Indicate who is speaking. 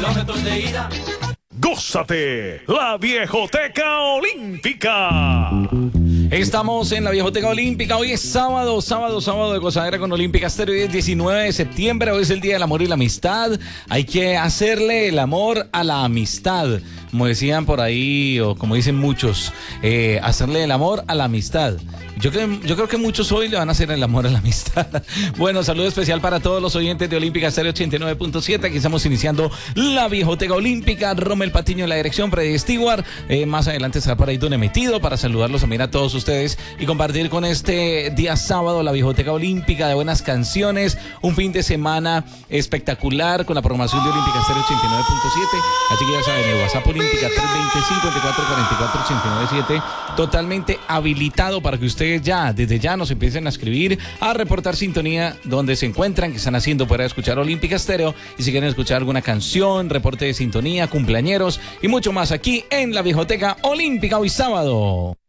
Speaker 1: kilómetros de ida.
Speaker 2: Gózate la Viejoteca Olímpica.
Speaker 3: Estamos en la Viejoteca Olímpica. Hoy es sábado de gozadera con Olímpica Estéreo. Hoy es 19 de septiembre. Hoy es el Día del Amor y la Amistad. Hay que hacerle el amor a la amistad, como decían por ahí, o como dicen muchos, hacerle el amor a la amistad. Yo creo que muchos hoy le van a hacer el amor a la amistad. Bueno, saludo especial para todos los oyentes de Olímpica Estéreo 89.7. Aquí estamos iniciando la Viejoteca Olímpica. Rommel Patiño en la dirección, Freddy Stewart. Más adelante estará por ahí Don Emetido para saludarlos también a todos ustedes y compartir con este día sábado la Viejoteca Olímpica de buenas canciones. Un fin de semana espectacular con la programación de Olímpica Estéreo 89.7. Así que ya saben, el WhatsApp Olímpica 325-2444-897 totalmente habilitado para que ustedes desde ya nos empiecen a escribir, a reportar sintonía donde se encuentran, que están haciendo para escuchar Olímpica Estéreo, y si quieren escuchar alguna canción, reporte de sintonía, cumpleañeros y mucho más aquí en la Viejoteca Olímpica hoy sábado.